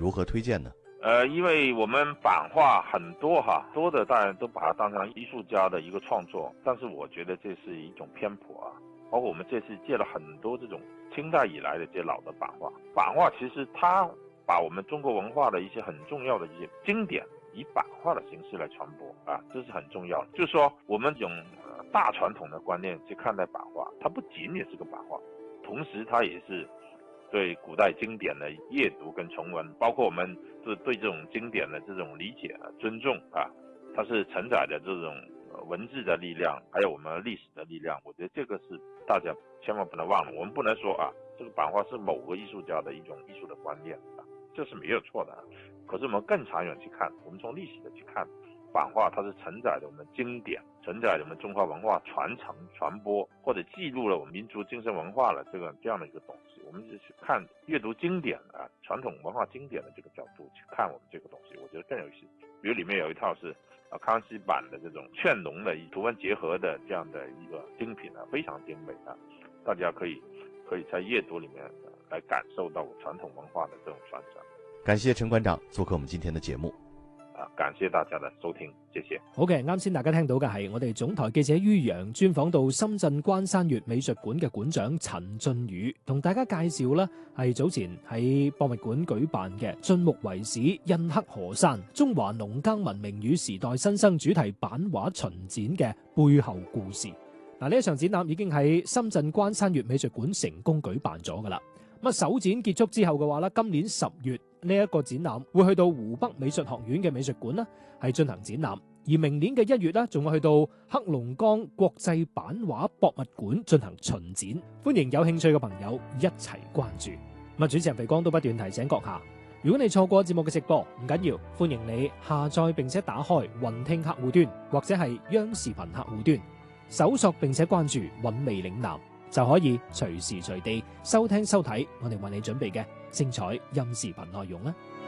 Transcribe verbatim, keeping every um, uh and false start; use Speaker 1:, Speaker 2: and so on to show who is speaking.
Speaker 1: 如何推荐呢？
Speaker 2: 呃，因为我们版画很多哈，多的当然都把它当成艺术家的一个创作，但是我觉得这是一种偏颇啊。包括我们这次借了很多这种清代以来的这些老的版画，版画其实它把我们中国文化的一些很重要的一些经典以版画的形式来传播啊，这是很重要的。就是说，我们用呃大传统的观念去看待版画，它不仅仅是个版画，同时它也是对古代经典的阅读跟重温，包括我们是对这种经典的这种理解、尊重啊，它是承载着这种文字的力量，还有我们历史的力量。我觉得这个是大家千万不能忘了。我们不能说啊，这个版画是某个艺术家的一种艺术的观念啊，这是没有错的。可是我们更长远去看，我们从历史的去看，版画它是承载着我们经典，承载着我们中华文化传承、传播，或者记录了我们民族精神文化的这个这样的一个东西。我们是去看阅读经典啊，传统文化经典的这个角度去看我们这个东西，我觉得更有意思。比如里面有一套是啊康熙版的这种劝农的图文结合的这样的一个精品啊，非常精美啊，大家可以可以在阅读里面、啊、来感受到传统文化的这种传承。
Speaker 1: 感謝陳館長做客我們今天的節目。
Speaker 2: 啊，感謝大家的收聽，謝謝。
Speaker 3: 好嘅，啱先大家聽到嘅係我哋總台記者于洋專訪到深圳關山月美術館嘅館長陳俊宇，同大家介紹啦係早前喺博物館舉辦嘅晉穆遺史印刻河山中華農耕文明與時代新生主題版畫巡展嘅背後故事。嗱，呢一場展覽已經喺深圳關山月美術館成功舉辦咗噶啦。咁首展結束之後嘅話咧，今年十月呢一個展覽會去到湖北美術學院嘅美術館啦，係進行展覽。而明年嘅一月咧，仲會去到黑龍江國際版畫博物館進行巡展。歡迎有興趣嘅朋友一齊關注。咁啊，主持人肥光都不斷提醒閣下，如果你錯過節目嘅直播，唔緊要，歡迎你下載並且打開雲聽客戶端或者係央視頻客戶端，搜索並且關注韻味嶺南，就可以隨時隨地收聽收睇我哋為你準備嘅精彩音視頻內容啦。